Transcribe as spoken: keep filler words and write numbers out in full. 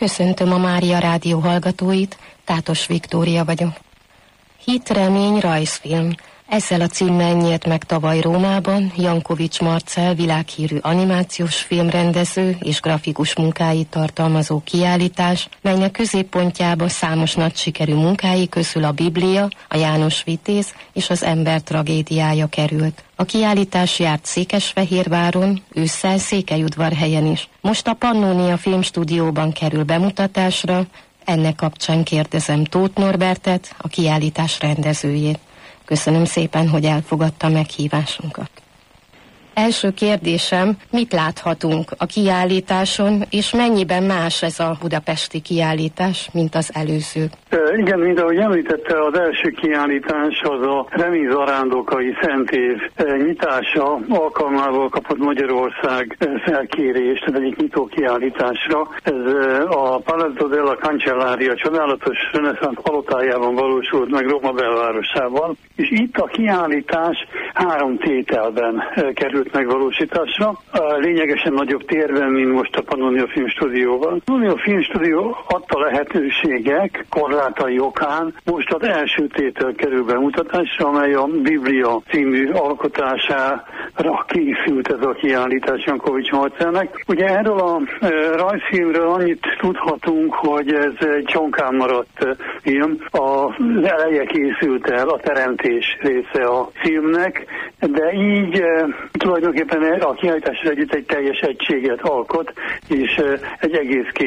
Köszöntöm a Mária Rádió hallgatóit, Tátos Viktória vagyok. Hit, remény, rajzfilm. Ezzel a címmel nyílt meg tavaly Rómában Jankovics Marcell világhírű animációs filmrendező és grafikus munkáit tartalmazó kiállítás, melynek középpontjába számos nagy sikerű munkái közül a Biblia, a János Vitéz és az ember tragédiája került. A kiállítás járt Székesfehérváron, ősszel Székelyudvarhelyen is. Most a Pannónia Filmstúdióban kerül bemutatásra, ennek kapcsán kérdezem Tóth Norbertet, a kiállítás rendezőjét. Köszönöm szépen, hogy elfogadta meghívásunkat. Első kérdésem, mit láthatunk a kiállításon, és mennyiben más ez a budapesti kiállítás, mint az előző? E, igen, mint ahogy említette, az első kiállítás az a Remény zarándokai Szent Év e, nyitása alkalmával kapott Magyarország e, felkérést az egyik nyitó kiállításra. Ez e, a Palazzo della Cancelleria csodálatos reneszánsz palotájában valósult meg Róma belvárosában, és itt a kiállítás három tételben e, került megvalósításra, lényegesen nagyobb térben, mint most a Pannónia Filmstúdióban. A Pannónia Filmstúdió adta lehetőségek korlátai okán most az első tétel kerül bemutatásra, amely a Biblia című alkotására készült ez a kiállítás Jankovics Marcellnek. Ugye erről a e, rajzfilmről annyit tudhatunk, hogy ez egy csonkán maradt film. Az eleje készült el, a teremtés része a filmnek, de így e, tulajdonképpen a kiállítás együtt egy teljes egységet alkot, és egy egész